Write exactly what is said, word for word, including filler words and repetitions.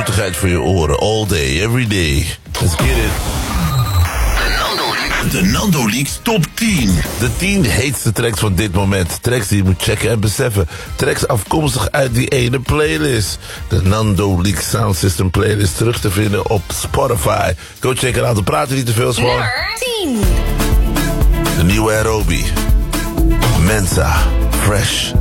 voor je oren. All day, every day. Let's get it. De Nando Leaks Top tien. De tien heetste tracks van dit moment. Tracks die je moet checken en beseffen. Tracks afkomstig uit die ene playlist. De Nando Leaks Sound System playlist terug te vinden op Spotify. Go checken out. We praten niet te veel. Gewoon. tien. De nieuwe Aerobi. Mensa. Fresh.